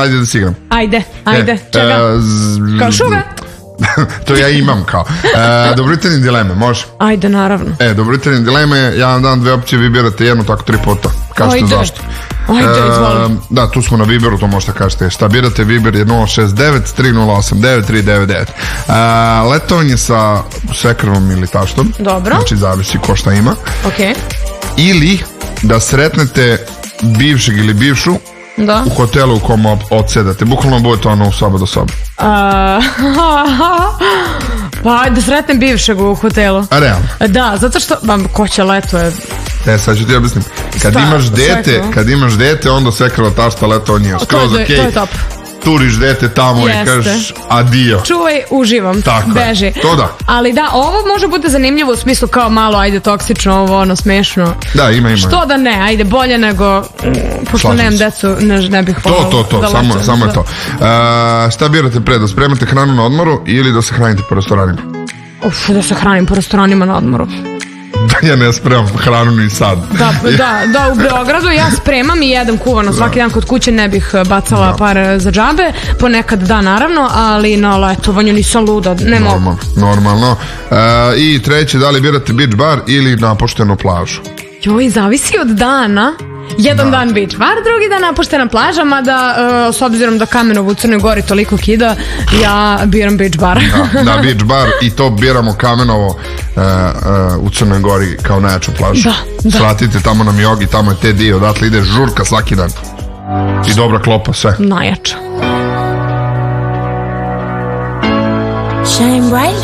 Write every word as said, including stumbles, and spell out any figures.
ajde da si igram. Ajde, ajde, E, čega? e, z- Kao šuga? To ja imam kao. E, dobro jutro dileme, može? Ajde, naravno. E, dobro jutro dileme, ja vam dam dve opcije, vi birate jednu, tako tri puta. Kažete Ajde. zašto. Ajde, izvoli. E, da, tu smo na Viberu, to možete kažete. Šta birate, Viber je nula šest devet tri nula osam devet tri devet devet. E, letovanje sa svekrvom ili taštom. Dobro. Znači, zavisi ko šta ima. Okej. Ili da sretnete bivšeg ili bivšu Da. u hotelu u kom op- odsedate. Bukvalno budete ono u soba do soba. A, pa ajde, sretnem bivšeg u hotelu. A realno. Da, zato što, ba, ko će leto je... E, sad ću ti objasnim. Kad Sta- imaš dete, svekrva. kad imaš dete, onda svekrva tašta letovanje je skroz To je- okej. to je top. Turiš dete tamo Jeste. i kažeš adio. Čuvaj, uživam, Tako je. beži. To da. Ali da, ovo može bude zanimljivo u smislu kao malo, ajde, toksično, ovo, ono, smešno. Da, ima, ima. Što da ne, ajde, bolje nego, mm, pošto Slažem nemam se. decu, ne, ne bih To, volala to, to, da samo, letujem, samo je da. to. E, šta birate pre, da spremate hranu na odmoru ili da se hranite po restoranima? Uf, da se hranim po restoranima na odmoru. Ja ne spremam hranu ni sad. Da, da, da, u Beogradu ja spremam i jedem kuvano svaki dan kod kuće, ne bih bacala Da. pare za džabe, ponekad da, naravno, ali na letovanju nisam luda, ne mogu. Normalno, normalno. E, I treće, da li birate beach bar ili napuštenu plažu? Joj, zavisi od dana. Jedan dan beach bar, drugi dan napuštena plaža, mada e, s obzirom da Kamenovo u Crnoj Gori toliko kida, ja biram beach bar. Da, da, beach bar i to biramo Kamenovo e, e, u Crnoj Gori kao najjaču plažu. Da, da. Svratite tamo na Miogi, tamo je te dio, odatle ide žurka svaki dan. I dobra klopa, sve. Najjača. Shine bright